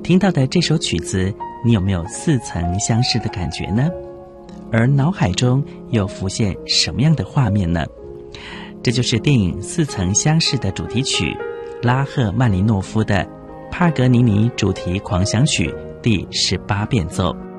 听到的这首曲子，你有没有似曾相识的感觉呢？而脑海中又浮现什么样的画面呢？这就是电影《似曾相识》的主题曲，拉赫曼尼诺夫的帕格尼尼主题狂想曲第18变奏。